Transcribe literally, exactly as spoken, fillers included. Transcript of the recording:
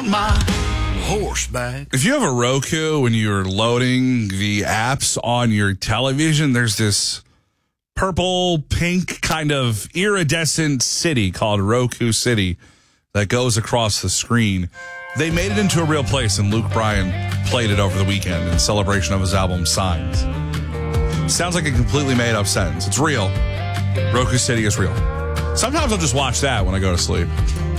my horseback. If you have a Roku and you're loading the apps on your television, there's this purple, pink kind of iridescent city called Roku City that goes across the screen. They made it into a real place, and Luke Bryan played it over the weekend in celebration of his album Signs. Sounds like a completely made up sentence. It's real. Roku City is real. Sometimes I'll just watch that when I go to sleep.